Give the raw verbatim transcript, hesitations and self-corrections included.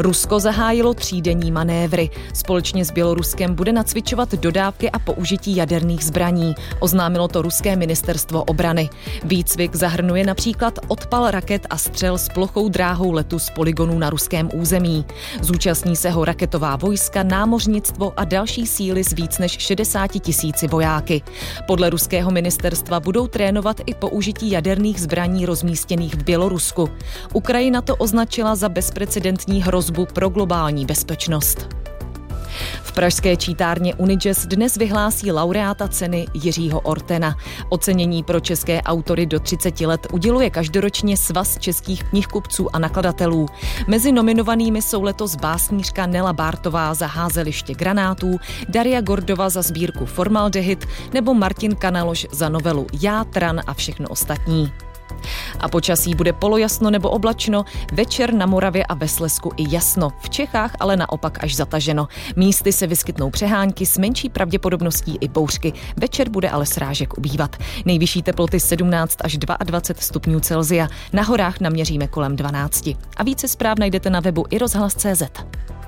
Rusko zahájilo třídenní manévry. Společně s Běloruskem bude nacvičovat dodávky a použití jaderných zbraní. Oznámilo to ruské ministerstvo obrany. Výcvik zahrnuje například odpal raket a střel s plochou dráhou letu z polygonů na ruském území. Zúčastní se ho raketová vojska, námořnictvo a další síly s víc než šedesáti tisíci vojáky. Podle ruského ministerstva budou trénovat i použití jaderných zbraní rozmístěných v Bělorusku. Ukrajina to označila za bezprecedentní hrozbu pro globální bezpečnost. V pražské čítárně Unijazz dnes vyhlásí laureáta ceny Jiřího Ortena. Ocenění pro české autory do třiceti let uděluje každoročně Svaz českých knihkupců a nakladatelů. Mezi nominovanými jsou letos básnířka Nela Bártová za Házeliště granátů, Daria Gordova za sbírku Formaldehyd nebo Martin Kanaloš za novelu Já, Tran a všechno ostatní. A počasí bude polojasno nebo oblačno, večer na Moravě a ve Slezsku i jasno, v Čechách ale naopak až zataženo. Místy se vyskytnou přehánky s menší pravděpodobností i bouřky, večer bude ale srážek ubývat. Nejvyšší teploty sedmnáct až dvacet dva stupňů Celsia, na horách naměříme kolem dvanáct. A více zpráv najdete na webu i rozhlas tečka cé zet.